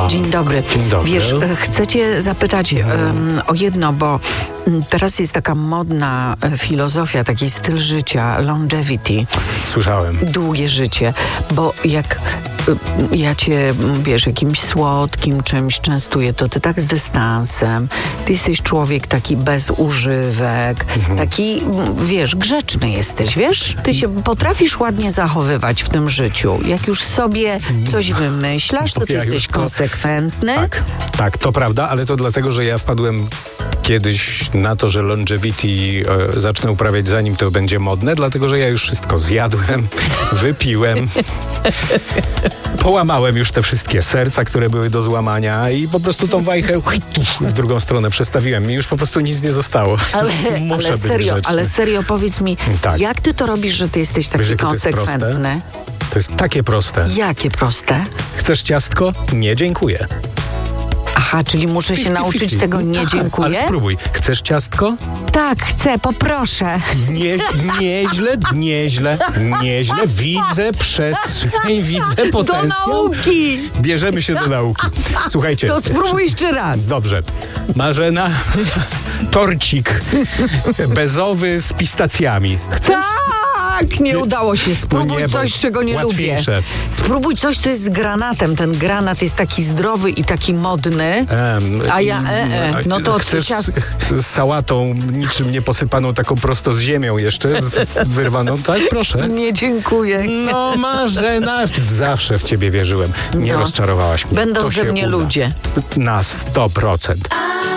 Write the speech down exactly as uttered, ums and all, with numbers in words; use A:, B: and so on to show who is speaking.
A: Dzień dobry.
B: Dzień dobry.
A: Wiesz, chcę cię zapytać um, o jedno, bo teraz jest taka modna filozofia, taki styl życia, longevity.
B: Słyszałem.
A: Długie życie, bo jak ja cię, wiesz, jakimś słodkim czymś częstuję, to ty tak z dystansem. Ty jesteś człowiek taki bez używek, mhm. taki, wiesz, grzeczny jesteś, wiesz? Ty się potrafisz ładnie zachowywać w tym życiu. Jak już sobie coś wymyślasz, to ty ja jesteś to... konsekwentny.
B: Tak, tak, to prawda, ale to dlatego, że ja wpadłem kiedyś na to, że longevity e, zacznę uprawiać zanim to będzie modne, dlatego, że ja już wszystko zjadłem, wypiłem, połamałem już te wszystkie serca, które były do złamania i po prostu tą wajchę w drugą stronę przestawiłem. Mi już po prostu nic nie zostało.
A: Ale,
B: Muszę
A: ale
B: być
A: serio,
B: grzeczny.
A: ale serio powiedz mi, tak. jak ty to robisz, że ty jesteś taki
B: Wiesz,
A: konsekwentny?
B: To jest, to jest takie proste.
A: Jakie proste?
B: Chcesz ciastko? Nie, dziękuję.
A: Aha, czyli muszę się nauczyć pięćdziesiąt tego nie
B: tak,
A: dziękuję?
B: Ale spróbuj. Chcesz ciastko?
A: Tak, chcę, poproszę.
B: Nie, nieźle, nieźle, nieźle. Widzę przestrzeń, widzę potencjał.
A: Do nauki!
B: Bierzemy się do nauki. Słuchajcie.
A: To spróbuj jeszcze raz.
B: Dobrze. Marzena, torcik bezowy z pistacjami. Chcesz?
A: Tak, nie udało się. Spróbuj
B: no nie,
A: coś, czego nie
B: łatwiejsze.
A: lubię. Spróbuj coś, co jest z granatem. Ten granat jest taki zdrowy i taki modny. Um, a ja, e, e. No to
B: chcesz
A: ciast...
B: z sałatą niczym nie posypaną, taką prosto z ziemią jeszcze, z, z wyrwaną, tak? Proszę.
A: Nie, dziękuję.
B: No Marzena, zawsze w ciebie wierzyłem. Nie no. rozczarowałaś mnie.
A: Będą
B: to
A: ze mnie
B: uda.
A: ludzie.
B: Na sto procent.